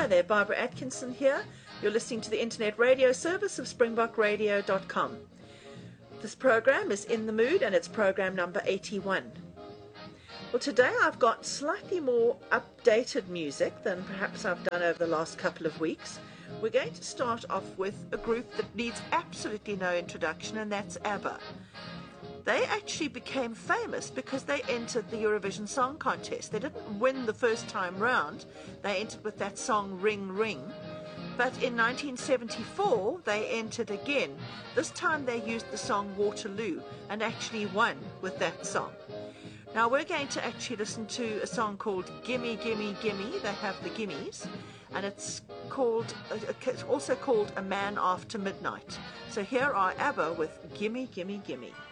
there, Barbara Atkinson here. You're listening to the internet radio service of springbokradio.com. This program is In the Mood, and it's program number 81. Well, today I've got slightly more updated music than perhaps I've done over the last couple of weeks. We're going to start off with a group that needs absolutely no introduction, and that's ABBA. They actually became famous because they entered the Eurovision Song Contest. They didn't win the first time round. They entered with that song Ring Ring. But in 1974, they entered again. This time they used the song Waterloo and actually won with that song. Now we're going to actually listen to a song called Gimme Gimme Gimme. They have the Gimmies, and it's also called A Man After Midnight. So here are ABBA with Gimme Gimme Gimme.